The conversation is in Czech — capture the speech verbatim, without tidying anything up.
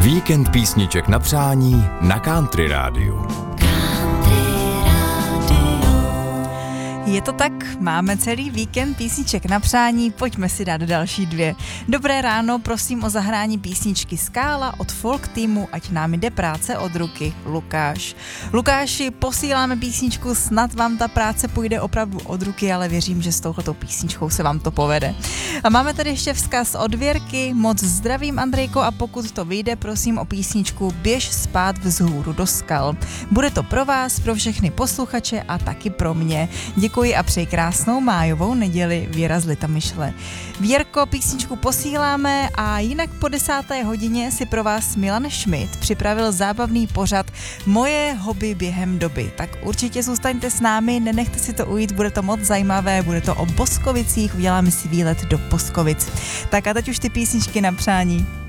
Víkend písniček na přání na Country Rádiu. Je to tak, máme celý víkend písniček na přání, pojďme si dát další dvě. Dobré ráno, prosím o zahrání písničky Skála od folk týmu Ať nám jde práce od ruky, Lukáš. Lukáši, posíláme písničku, snad vám ta práce půjde opravdu od ruky, ale věřím, že s touhletou písničkou se vám to povede. A máme tady ještě vzkaz od Věrky, moc zdravím Andrejko a pokud to vyjde, prosím o písničku Běž spát vzhůru do skal. Bude to pro vás, pro všechny posluchače a taky pro mě. Děkuji a přeji krásnou májovou neděli, Věra z Litomyšle. Věrko, písničku posíláme a jinak po desáté hodině si pro vás Milan Schmidt připravil zábavný pořad Moje hobby během doby. Tak určitě zůstaňte s námi, nenechte si to ujít, bude to moc zajímavé, bude to o Boskovicích, uděláme si výlet do Boskovic. Tak a teď už ty písničky na přání.